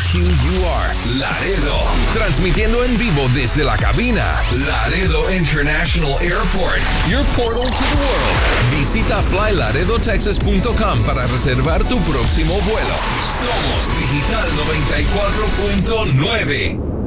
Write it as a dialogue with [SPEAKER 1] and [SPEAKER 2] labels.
[SPEAKER 1] WQUR Laredo. Transmitiendo en vivo desde la cabina. Laredo International Airport. Your portal to the world. Visita flylaredotexas.com para reservar tu próximo vuelo. Somos Digital 94.9.